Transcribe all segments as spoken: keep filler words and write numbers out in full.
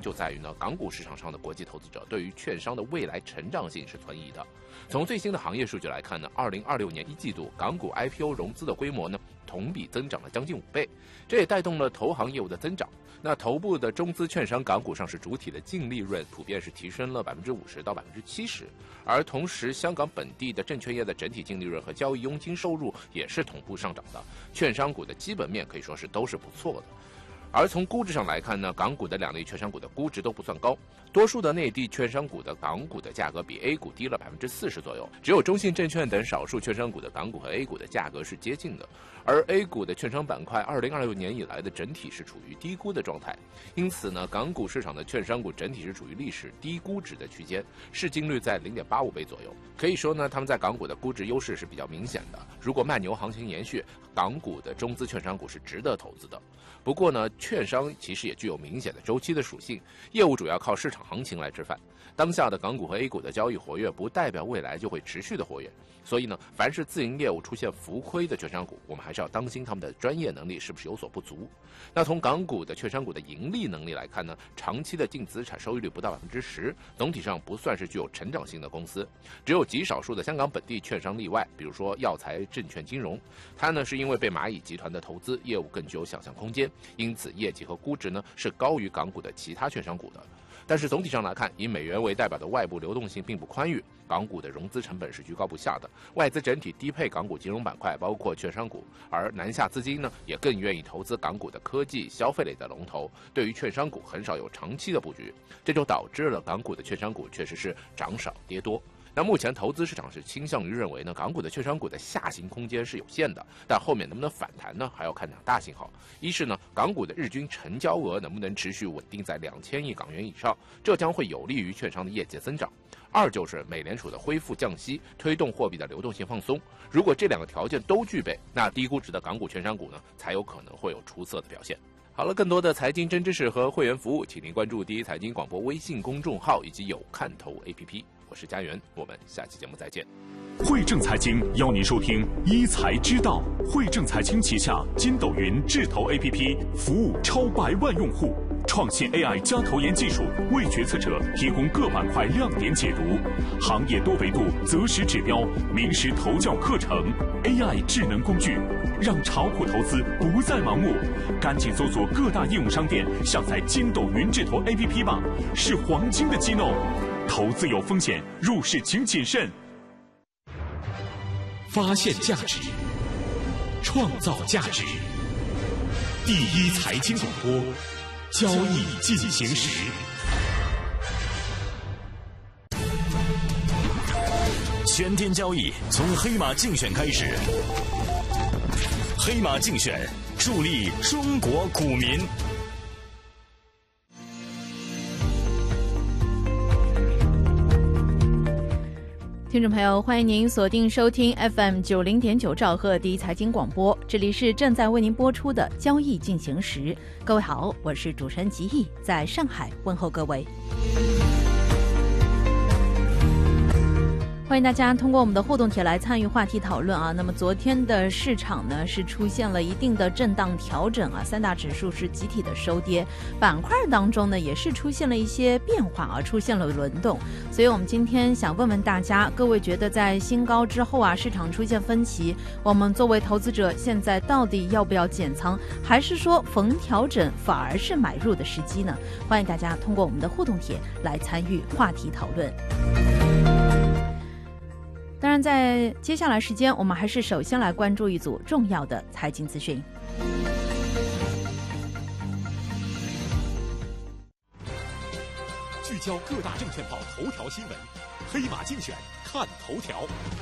就在于呢，港股市场上的国际投资者对于券商的未来成长性是存疑的。从最新的行业数据来看呢，二零二六年一季度港股 I P O 融资的规模呢，同比增长了将近五倍，这也带动了投行业务的增长。那头部的中资券商港股上市主体的净利润普遍是提升了百分之五十到百分之七十，而同时香港本地的证券业的整体净利润和交易佣金收入也是同步上涨的，券商股的基本面可以说是都是不错的。而从估值上来看呢，港股的两类券商股的估值都不算高，多数的内地券商股的港股的价格比 A 股低了百分之四十左右，只有中信证券等少数券商股的港股和 A 股的价格是接近的。而 A 股的券商板块二零二六年以来的整体是处于低估的状态，因此呢，港股市场的券商股整体是处于历史低估值的区间，市净率在 零点八五倍左右。可以说呢，他们在港股的估值优势是比较明显的。如果慢牛行情延续，港股的中资券商股是值得投资的。不过呢，券商其实也具有明显的周期的属性，业务主要靠市场行情来吃饭。当下的港股和 A 股的交易活跃，不代表未来就会持续的活跃。所以呢，凡是自营业务出现浮亏的券商股，我们还是要当心他们的专业能力是不是有所不足。那从港股的券商股的盈利能力来看呢，长期的净资产收益率不到百分之十，总体上不算是具有成长性的公司。只有极少数的香港本地券商例外，比如说耀才证券金融，它呢是因为被蚂蚁集团的投资，业务更具有想象空间，因此业绩和估值呢是高于港股的其他券商股的。但是总体上来看，以美元为代表的外部流动性并不宽裕，港股的融资成本是居高不下的，外资整体低配港股金融板块，包括券商股，而南下资金呢也更愿意投资港股的科技、消费类的龙头，对于券商股很少有长期的布局，这就导致了港股的券商股确实是涨少跌多。那目前投资市场是倾向于认为呢，港股的券商股的下行空间是有限的，但后面能不能反弹呢，还要看两大信号。一是呢，港股的日均成交额能不能持续稳定在两千亿港元以上，这将会有利于券商的业绩增长。二就是美联储的恢复降息，推动货币的流动性放松。如果这两个条件都具备，那低估值的港股券商股呢，才有可能会有出色的表现。好了，更多的财经真知识和会员服务，请您关注第一财经广播微信公众号以及有看头 A P P。我是佳源，我们下期节目再见。 汇正财经邀您收听一财之道。汇正财经旗下筋斗云智投 A P P 服务超百万用户，创新 A I 加投研技术，为决策者提供各板块亮点解读，行业多维度择时指标，名师投教课程 ，A I 智能工具，让炒股投资不再盲目。赶紧搜索各大应用商店，下载筋斗云智投 A P P 吧，是黄金的机弄。投资有风险，入市请谨慎。发现价值，创造价值。第一财经广播，交易进行时。 全天交易从黑马竞选开始，黑马竞选助力中国股民。 听众朋友，欢迎您锁定收听 F M 九零点九兆赫第一财经广播，这里是正在为您播出的交易进行时。各位好，我是主持人吉毅，在上海问候各位。欢迎大家通过我们的互动帖来参与话题讨论啊。那么昨天的市场呢是出现了一定的震荡调整啊，三大指数是集体的收跌，板块当中呢也是出现了一些变化啊，出现了轮动。所以我们今天想问问大家，各位觉得在新高之后啊，市场出现分歧，我们作为投资者现在到底要不要减仓，还是说逢调整反而是买入的时机呢？欢迎大家通过我们的互动帖来参与话题讨论。当然在接下来时间，我们还是首先来关注一组重要的财经资讯。 聚焦各大证券报头条新闻，黑马竞选看头条。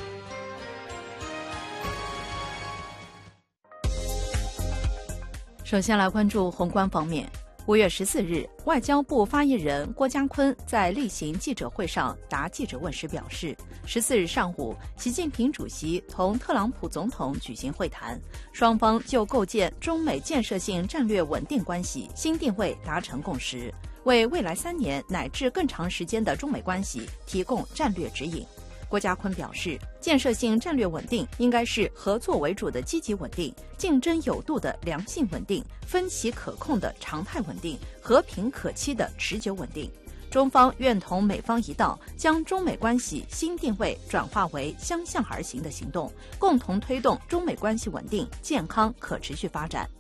首先来关注宏观方面。五月十四日，外交部发言人郭家坤在例行记者会上答记者问时表示，十四日上午，习近平主席同特朗普总统举行会谈，双方就构建中美建设性战略稳定关系新定位达成共识，为未来三年乃至更长时间的中美关系提供战略指引。 郭家坤表示，建设性战略稳定应该是合作为主的积极稳定，竞争有度的良性稳定，分歧可控的常态稳定，和平可期的持久稳定。中方愿同美方一道，将中美关系新定位转化为相向而行的行动，共同推动中美关系稳定、健康、可持续发展。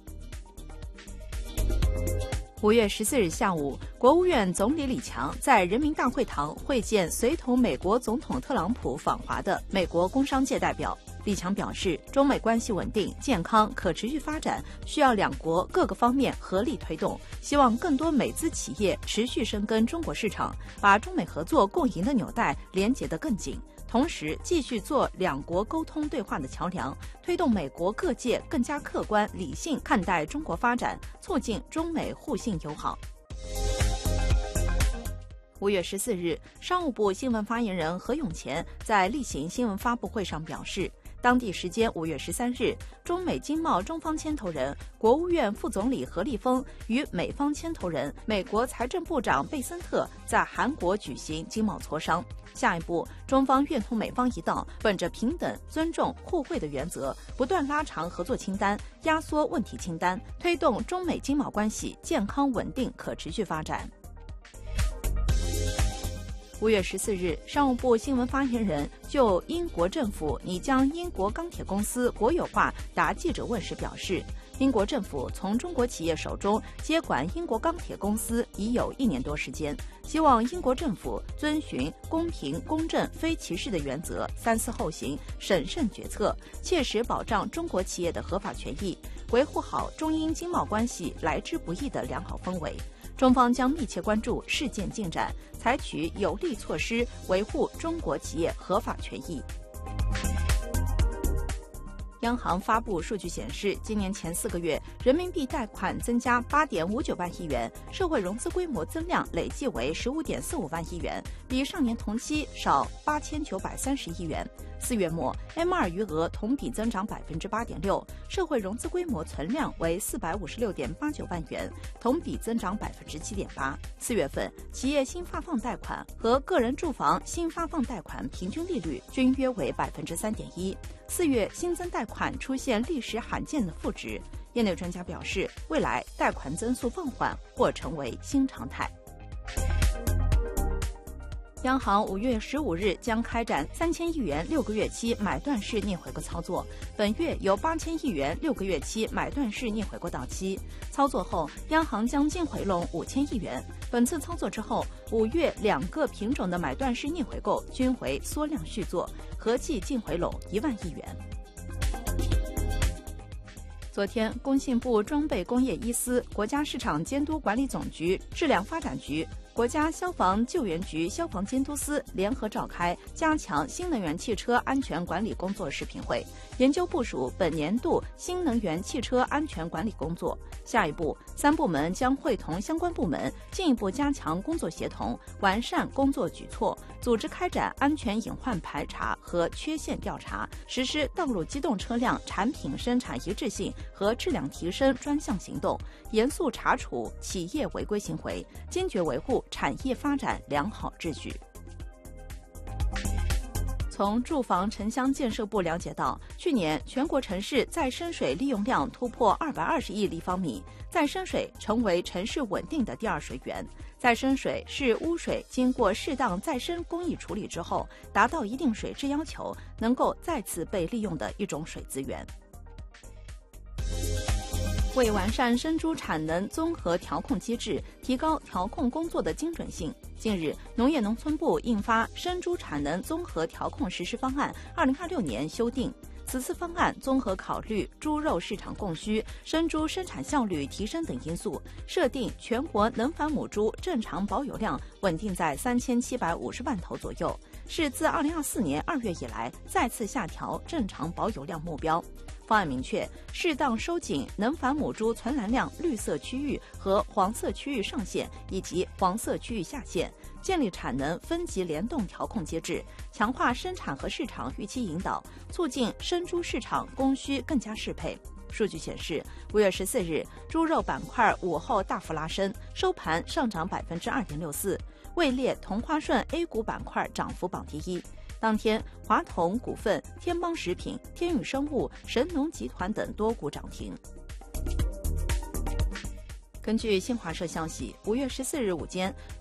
五月十四日下午，国务院总理李强在人民大会堂会见随同美国总统特朗普访华的美国工商界代表。李强表示，中美关系稳定、健康、可持续发展需要两国各个方面合力推动，希望更多美资企业持续深耕中国市场，把中美合作共赢的纽带连结得更紧。同时，继续做两国沟通对话的桥梁，推动美国各界更加客观理性看待中国发展，促进中美互信友好。五月十四日，商务部新闻发言人何永乾在例行新闻发布会上表示，当地时间五月十三日，中美经贸中方牵头人、国务院副总理何立峰与美方牵头人、美国财政部长贝森特在韩国举行经贸磋商。下一步，中方愿同美方一道，本着平等、尊重、互惠的原则，不断拉长合作清单，压缩问题清单，推动中美经贸关系健康稳定、可持续发展。五月十四日，商务部新闻发言人就英国政府拟将英国钢铁公司国有化答记者问时表示，英国政府从中国企业手中接管英国钢铁公司已有一年多时间，希望英国政府遵循公平、公正、非歧视的原则，三思后行，审慎决策，切实保障中国企业的合法权益，维护好中英经贸关系来之不易的良好氛围。中方将密切关注事件进展，采取有力措施维护中国企业合法权益。央行发布数据显示，今年前四个月，人民币贷款增加八点五九万亿元，社会融资规模增量累计为十五点四五万亿元，比上年同期少八千九百三十亿元。四月末 ，M 二 余额同比增长百分之八点六，社会融资规模存量为四百五十六点八九万元，同比增长百分之七点八。四月份，企业新发放贷款和个人住房新发放贷款平均利率均约为百分之三点一。四月新增贷款出现历史罕见的负值，业内专家表示，未来贷款增速放缓或成为新常态。央行五月十五日将开展三千亿元六个月期买断式逆回购操作，本月有八千亿元六个月期买断式逆回购到期。操作后，央行将净回笼五千亿元。本次操作之后，五月两个品种的买断式逆回购均为缩量续作，合计净回笼一万亿元。昨天，工信部装备工业一司、国家市场监督管理总局、质量发展局、国家消防救援局消防监督司联合召开加强新能源汽车安全管理工作视频会，研究部署本年度新能源汽车安全管理工作。下一步，三部门将会同相关部门进一步加强工作协同，完善工作举措，组织开展安全隐患排查和缺陷调查，实施道路机动车辆产品生产一致性和质量提升专项行动，严肃查处企业违规行为，坚决维护产业发展良好秩序。从住房城乡建设部了解到，去年全国城市再生水利用量突破二百二十亿立方米，再生水成为城市稳定的第二水源。再生水是污水经过适当再生工艺处理之后，达到一定水质要求，能够再次被利用的一种水资源。为完善生猪产能综合调控机制，提高调控工作的精准性，近日，农业农村部印发《生猪产能综合调控实施方案（二零二六年）》修订。此次方案综合考虑猪肉市场供需、生猪生产效率提升等因素，设定全国能繁母猪正常保有量稳定在三千七百五十万头左右，是自二零二四年二月以来再次下调正常保有量目标。方案明确，适当收紧能繁母猪存栏量绿色区域和黄色区域上限以及黄色区域下限，建立产能分级联动调控机制，强化生产和市场预期引导，促进生猪市场供需更加适配。数据显示，五月十四日，猪肉板块午后大幅拉升，收盘上涨百分之二点六四，位列同花顺 A 股板块涨幅榜第一。 当天，华统股份、天邦食品、天宇生物、神农集团等多股涨停。根据新华社消息，五月十四日午间，